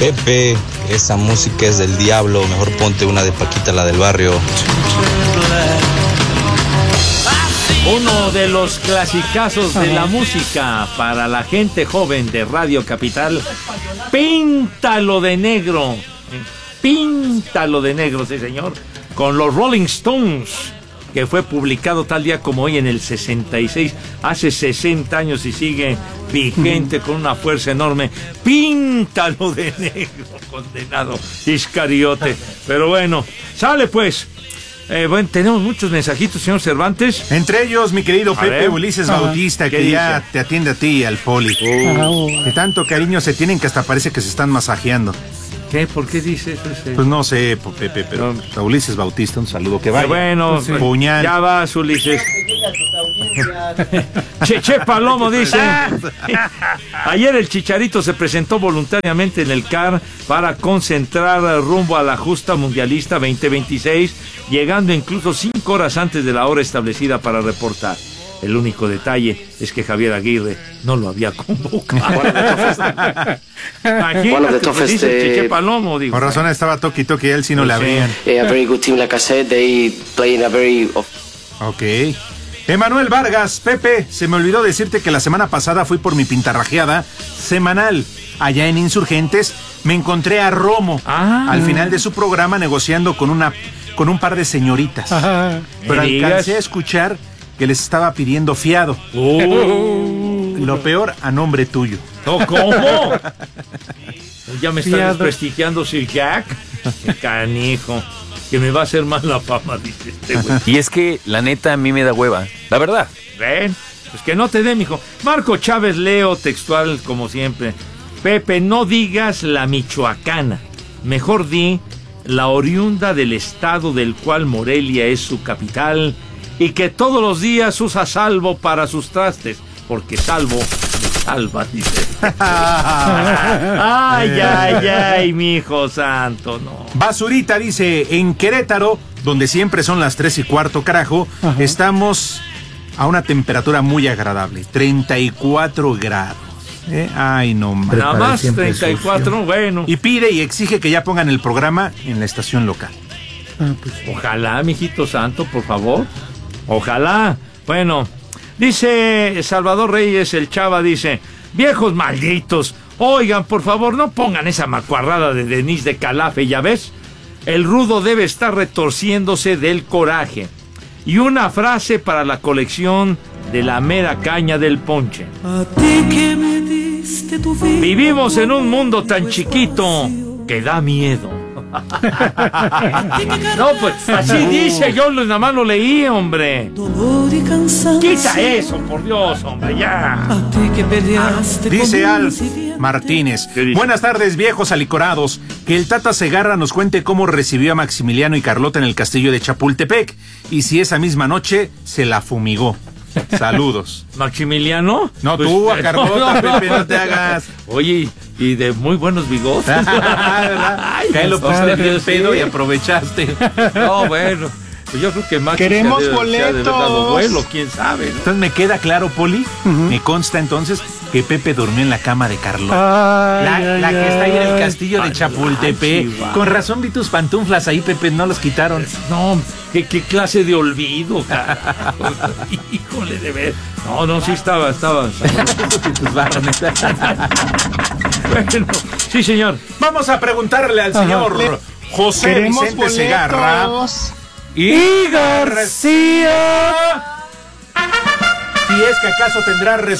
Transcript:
Pepe, esa música es del diablo, mejor ponte una de Paquita, la del barrio. Uno de los clasicazos de la música para la gente joven de Radio Capital, Píntalo de negro. Píntalo de negro, sí señor, con los Rolling Stones, que fue publicado tal día como hoy en el 66, hace 60 años y sigue vigente con una fuerza enorme. Píntalo de negro, condenado Iscariote. Pero bueno, sale pues. Bueno, tenemos muchos mensajitos, señor Cervantes. Entre ellos, mi querido Pepe Ulises Bautista, que ya te atiende a ti y al Poli. De tanto cariño se tienen que hasta parece que se están masajeando. ¿Qué? ¿Por qué dices eso? Pues no sé, Pepe, pero a Ulises Bautista un saludo, que vaya. Bueno, puñal. Ya vas, Ulises. Che Palomo dice: ayer el Chicharito se presentó voluntariamente en el CAR para concentrar rumbo a la justa mundialista 2026, llegando incluso 5 horas antes de la hora establecida para reportar. El único detalle es que Javier Aguirre no lo había convocado. Imagínate, dice Cheche Palomo. Digo, por razón estaba toque y él sí no le abrían. A very good team, like I said, they play in a very... Ok. Emanuel Vargas, Pepe, se me olvidó decirte que la semana pasada fui por mi pintarrajeada semanal. Allá en Insurgentes me encontré a Romo al final de su programa negociando con un par de señoritas. Pero alcancé a escuchar que les estaba pidiendo fiado. Lo peor, a nombre tuyo. ¿No, cómo? Ya me está desprestigiando Sir Jack. Canijo. Que me va a hacer mal la fama, dice este güey. Y es que, la neta, a mí me da hueva. La verdad. Ven, pues que no te dé, mijo. Marco Chávez, leo textual, como siempre. Pepe, no digas la michoacana. Mejor di la oriunda del estado del cual Morelia es su capital y que todos los días usa salvo para sus trastes, porque salvo me salva, dice. Ay, mi hijo santo, no. Basurita dice: en Querétaro, donde siempre son las 3:15, carajo, estamos a una temperatura muy agradable, 34 grados. Ay, no más. Nada más 34, bueno. Y pide y exige que ya pongan el programa en la estación local. Pues, ojalá, mijito santo, por favor. Ojalá. Bueno, dice Salvador Reyes, el Chava, dice: viejos malditos, oigan, por favor, no pongan esa macuarrada de Denise de Calafe, ¿ya ves? El rudo debe estar retorciéndose del coraje. Y una frase para la colección de la mera caña del ponche. A ti que me diste tu vida. Vivimos en un mundo tan chiquito que da miedo. No, pues así dice, yo nada más lo leí, hombre. Dolor y cansancio. Quita eso, por Dios, hombre, ya. A ti que peleaste. Dice Alf Martínez: buenas tardes, viejos alicorados. Que el Tata Segarra nos cuente cómo recibió a Maximiliano y Carlota en el castillo de Chapultepec y si esa misma noche se la fumigó. Saludos. ¿Maximiliano? No, pues, tú, a Carlota, Pepe, no te hagas. Oye, y de muy buenos bigotes. Cae lo pusiste en el pedo y aprovechaste. No, bueno. Pues yo creo que Maxi queremos se ha de haber dado boletos. vuelo, quién sabe, ¿no? Entonces me queda claro, Poli, me consta entonces que Pepe durmió en la cama de Carlota. La que está ahí en el castillo de Chapultepec. Con razón vi tus pantuflas ahí, Pepe, no los quitaron. No, qué clase de olvido, carajo. Híjole, de ver. No, sí estaba. Bueno, sí, señor. Vamos a preguntarle al señor José Vicente Segarra y García si es que acaso tendrá